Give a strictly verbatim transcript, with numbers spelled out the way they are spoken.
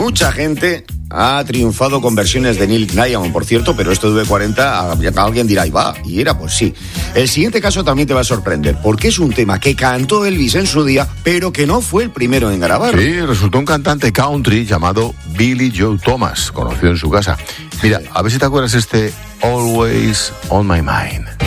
mucha gente ha triunfado con versiones de Neil Diamond, por cierto, pero esto de V cuarenta, alguien dirá, y va, y era, pues sí. El siguiente caso también te va a sorprender, porque es un tema que cantó Elvis en su día, pero que no fue el primero en grabarlo. Sí, resultó un cantante country llamado Billy Joe Thomas, conocido en su casa. Mira, a ver si te acuerdas este Always on My Mind.